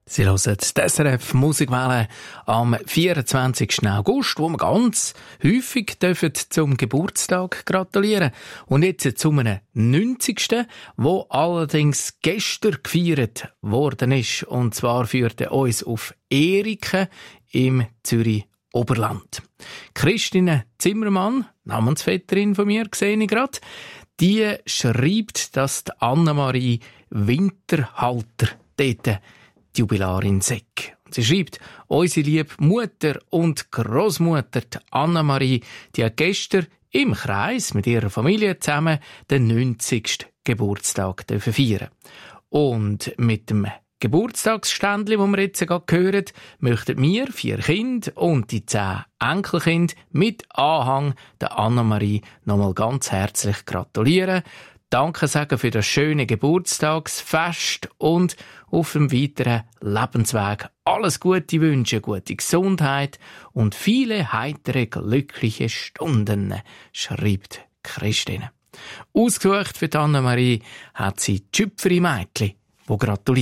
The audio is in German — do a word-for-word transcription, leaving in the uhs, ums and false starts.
Sie hören die S R F Musikwelle am vierundzwanzigsten August, wo wir ganz häufig dürfen zum Geburtstag gratulieren. Und jetzt zu einem neunzigsten wo allerdings gestern gefeiert worden ist. Und zwar führt er uns auf Eriken im Zürich Oberland. Christine Zimmermann, Namensvetterin von mir, sehe ich gerade, die schreibt, dass die Annemarie Winterhalter dort die Jubilarin sei. Sie schreibt, unsere liebe Mutter und Großmutter Annemarie, die hat gestern im Kreis mit ihrer Familie zusammen den neunzigsten Geburtstag feiern. Und mit dem Geburtstagsständli, das wir jetzt gerade hören, möchten wir, vier Kinder und die zehn Enkelkinder mit Anhang der Annemarie nochmal ganz herzlich gratulieren. Danke sagen für das schöne Geburtstagsfest und auf dem weiteren Lebensweg alles Gute wünschen, gute Gesundheit und viele heitere, glückliche Stunden, schreibt Christine. Ausgesucht für Annemarie hat sie die Schüpferi-Mädchen, die gratuliert.